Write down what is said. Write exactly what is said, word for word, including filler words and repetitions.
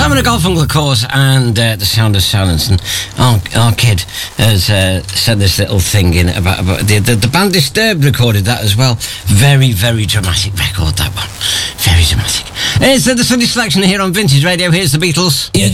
Simon Garfunkel, of course, and uh, The Sound of Silence. And our, our kid has uh, sent this little thing in about, about the, the, the band Disturbed recorded that as well. Very, very dramatic record, that one. Very dramatic. It's uh, the Sunday Selection here on Vintage Radio. Here's the Beatles. Yeah.